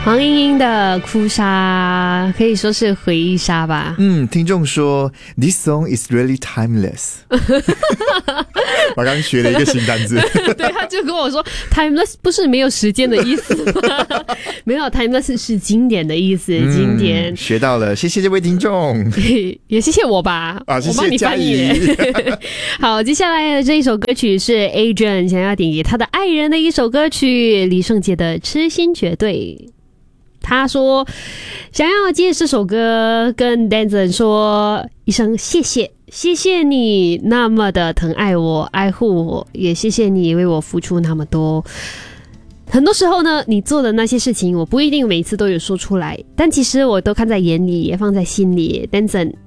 黄莺莺的哭砂可以说是回忆杀吧。 听众说 This song is really timeless 我刚学了一个新单字对，他就跟我说 timeless 不是没有时间的意思吗？没有， timeless 是经典的意思，经典学到了，谢谢这位听众也谢谢我吧， 谢谢我帮你翻译好，接下来的这一首歌曲是 Adrian 想要点给他的爱人的一首歌曲，李圣杰的痴心绝对。他说想要借这首歌跟 Denzel 说一声谢谢，谢谢你那么的疼爱我爱护我，也谢谢你为我付出那么多。很多时候呢，你做的那些事情我不一定每一次都有说出来，但其实我都看在眼里也放在心里。 Denzel